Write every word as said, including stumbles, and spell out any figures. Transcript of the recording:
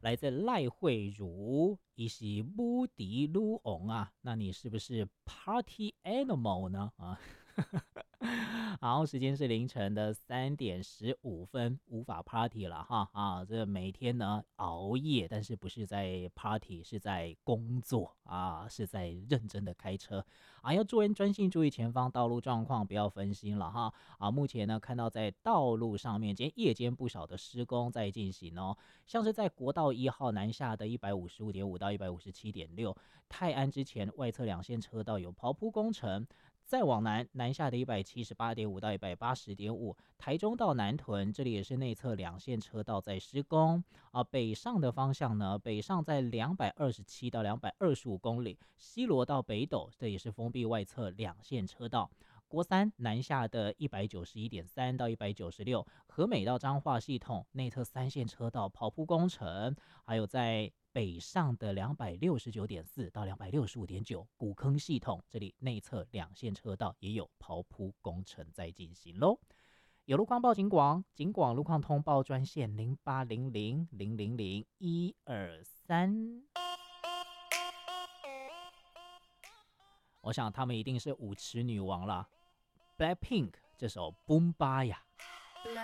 来自赖慧茹，以及穆迪鲁翁啊，那你是不是 Party Animal 呢？啊，好，时间是凌晨的三点十五分，无法 Party 了哈啊！这每天呢熬夜，但是不是在 Party，是在工作啊，是在认真的开车啊，要做人专心注意前方道路状况，不要分心了哈啊！目前呢看到在道路上面，今天夜间不少的施工在进行哦，像是在国道一号南下的一百五十五点五到一百五十七点六，泰安之前外侧两线车道有刨铺工程。再往南，南下的一百七十八点五到一百八十点五，台中到南屯，这里也是内侧两线车道在施工啊。北上的方向呢，北上在两百二十七到两百二十五公里，西螺到北斗，这也是封闭外侧两线车道。国三南下的一百九十一点三到一百九十六，和美到彰化系统内侧三线车道刨铺工程，还有在北上的两百六十九点四到两百六十五点九，古坑系统这里内侧两线车道也有刨铺工程在进行喽。有路况报警广，警广路况通报专线零八零零零零零一二三。我想他们一定是舞池女王啦 ，Blackpink 这首《Boom Ba 呀。